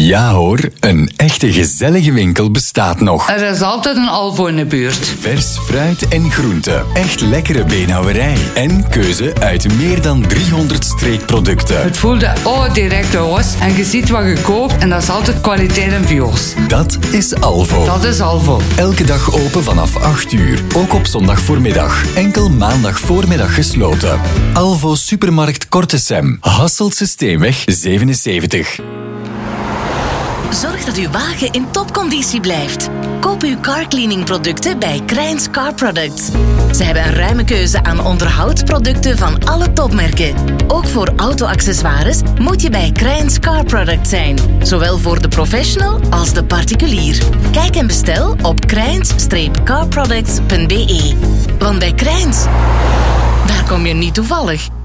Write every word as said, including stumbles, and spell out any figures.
Ja hoor, een echte gezellige winkel bestaat nog. Er is altijd een Alvo in de buurt. Vers fruit en groenten. Echt lekkere beenhouwerij. En keuze uit meer dan driehonderd streekproducten. Het voelde oh direct thuis en je ziet wat je koopt en dat is altijd kwaliteit en vioos. Dat is Alvo. Dat is Alvo. Elke dag open vanaf acht uur. Ook op zondag voormiddag. Enkel maandag voormiddag gesloten. Alvo Supermarkt Kortesem. Hasselt Steenweg zevenenzeventig. Zorg dat uw wagen in topconditie blijft. Koop uw carcleaning producten bij Krijns Car Products. Ze hebben een ruime keuze aan onderhoudsproducten van alle topmerken. Ook voor auto-accessoires moet je bij Krijns Car Products zijn. Zowel voor de professional als de particulier. Kijk en bestel op krijns carproducts punt be. Want bij Krijns, daar kom je niet toevallig.